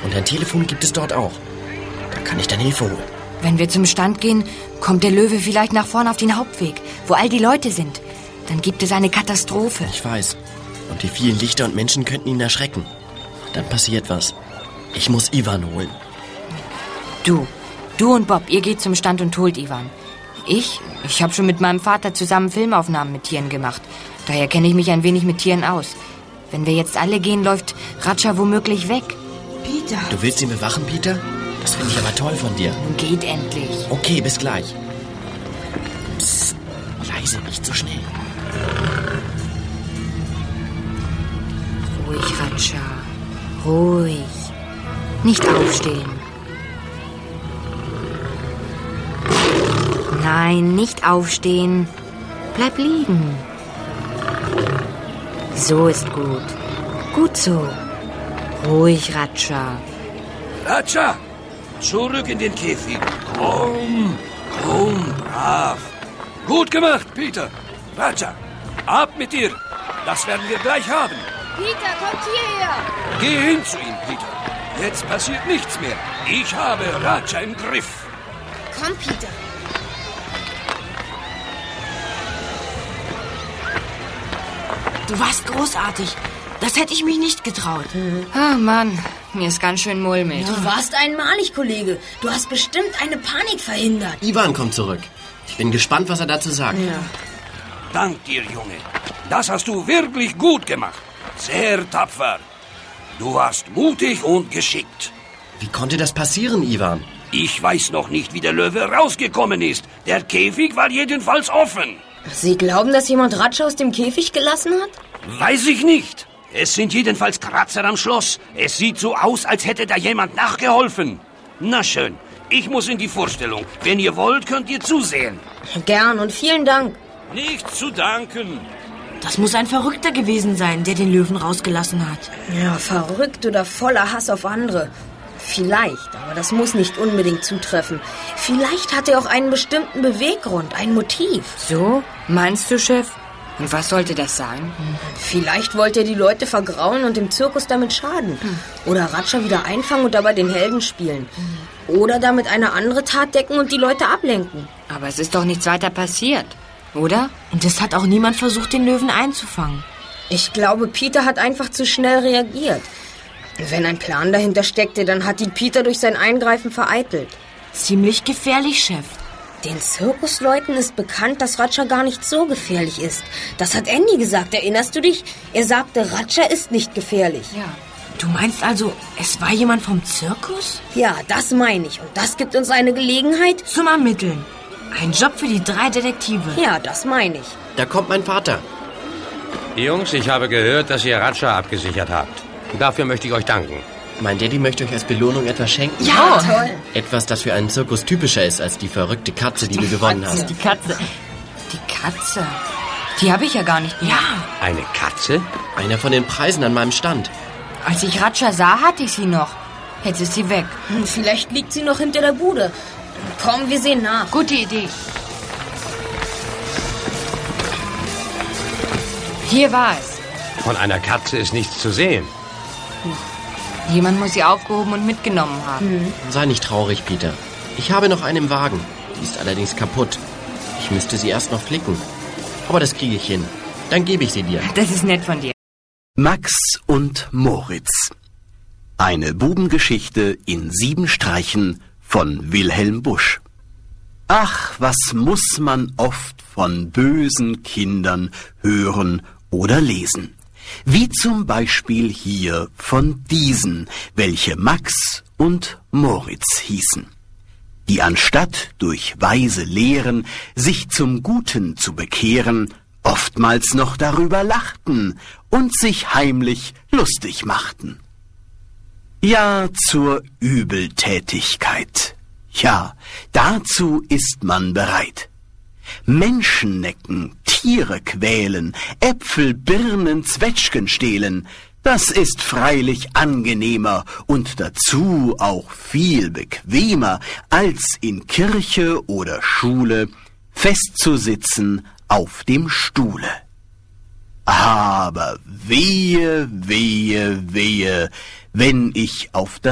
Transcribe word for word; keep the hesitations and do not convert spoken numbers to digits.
Und ein Telefon gibt es dort auch. Da kann ich dann Hilfe holen. Wenn wir zum Stand gehen, kommt der Löwe vielleicht nach vorne auf den Hauptweg, wo all die Leute sind. Dann gibt es eine Katastrophe. Ich weiß. Und die vielen Lichter und Menschen könnten ihn erschrecken. Dann passiert was. Ich muss Iwan holen. Du, du und Bob, ihr geht zum Stand und holt Iwan. Ich, ich habe schon mit meinem Vater zusammen Filmaufnahmen mit Tieren gemacht. Daher kenne ich mich ein wenig mit Tieren aus. Wenn wir jetzt alle gehen, läuft Ratscha womöglich weg. Peter. Du willst ihn bewachen, Peter? Das finde ich aber toll von dir. Nun geht endlich. Okay, bis gleich. Psst, leise, nicht so schnell. Ruhig, Ratscha. Ruhig. Nicht aufstehen. Nein, nicht aufstehen. Bleib liegen. So ist gut. Gut so. Ruhig, Ratscha. Ratscha, zurück in den Käfig. Komm, komm, brav. Gut gemacht, Peter. Ratscha, ab mit dir. Das werden wir gleich haben. Peter, kommt hierher. Geh hin zu ihm, Peter. Jetzt passiert nichts mehr. Ich habe Ratscha im Griff. Komm, Peter. Du warst großartig. Das hätte ich mich nicht getraut. Ah, Mann, mir ist ganz schön mulmig. Du warst einmalig, Kollege. Du hast bestimmt eine Panik verhindert. Iwan kommt zurück. Ich bin gespannt, was er dazu sagt. Ja. Dank dir, Junge. Das hast du wirklich gut gemacht. Sehr tapfer. Du warst mutig und geschickt. Wie konnte das passieren, Iwan? Ich weiß noch nicht, wie der Löwe rausgekommen ist. Der Käfig war jedenfalls offen. Sie glauben, dass jemand Ratscha aus dem Käfig gelassen hat? Weiß ich nicht. Es sind jedenfalls Kratzer am Schloss. Es sieht so aus, als hätte da jemand nachgeholfen. Na schön, ich muss in die Vorstellung. Wenn ihr wollt, könnt ihr zusehen. Gern und vielen Dank. Nicht zu danken. Das muss ein Verrückter gewesen sein, der den Löwen rausgelassen hat. Ja, verrückt oder voller Hass auf andere. Vielleicht, aber das muss nicht unbedingt zutreffen. Vielleicht hat er auch einen bestimmten Beweggrund, ein Motiv. So? Meinst du, Chef? Und was sollte das sein? Vielleicht wollte er die Leute vergrauen und dem Zirkus damit schaden. Oder Ratscha wieder einfangen und dabei den Helden spielen. Oder damit eine andere Tat decken und die Leute ablenken. Aber es ist doch nichts weiter passiert, oder? Und es hat auch niemand versucht, den Löwen einzufangen. Ich glaube, Peter hat einfach zu schnell reagiert. Wenn ein Plan dahinter steckte, dann hat ihn Peter durch sein Eingreifen vereitelt. Ziemlich gefährlich, Chef. Den Zirkusleuten ist bekannt, dass Ratscha gar nicht so gefährlich ist. Das hat Andy gesagt, erinnerst du dich? Er sagte, Ratscha ist nicht gefährlich. Ja. Du meinst also, es war jemand vom Zirkus? Ja, das meine ich. Und das gibt uns eine Gelegenheit zum Ermitteln. Ein Job für die drei Detektive. Ja, das meine ich. Da kommt mein Vater. Jungs, ich habe gehört, dass ihr Ratscha abgesichert habt. Dafür möchte ich euch danken. Mein Daddy möchte euch als Belohnung etwas schenken. Ja, toll. Etwas, das für einen Zirkus typischer ist als die verrückte Katze, die du gewonnen hast. Die Katze. Die Katze. Die habe ich ja gar nicht mehr. Ja. Eine Katze? Einer von den Preisen an meinem Stand. Als ich Ratscha sah, hatte ich sie noch. Jetzt ist sie weg. Hm, vielleicht liegt sie noch hinter der Bude. Komm, wir sehen nach. Gute Idee. Hier war es. Von einer Katze ist nichts zu sehen. Jemand muss sie aufgehoben und mitgenommen haben. Hm. Sei nicht traurig, Peter. Ich habe noch einen im Wagen. Die ist allerdings kaputt. Ich müsste sie erst noch flicken. Aber das kriege ich hin. Dann gebe ich sie dir. Das ist nett von dir. Max und Moritz. Eine Bubengeschichte in sieben Streichen von Wilhelm Busch. Ach, was muss man oft von bösen Kindern hören oder lesen. Wie zum Beispiel hier von diesen, welche Max und Moritz hießen, die anstatt durch weise Lehren sich zum Guten zu bekehren, oftmals noch darüber lachten und sich heimlich lustig machten. Ja, zur Übeltätigkeit. Ja, dazu ist man bereit. Menschen necken, Tiere quälen, Äpfel, Birnen, Zwetschgen stehlen, das ist freilich angenehmer und dazu auch viel bequemer, als in Kirche oder Schule festzusitzen auf dem Stuhle. Aber wehe, wehe, wehe, wenn ich auf das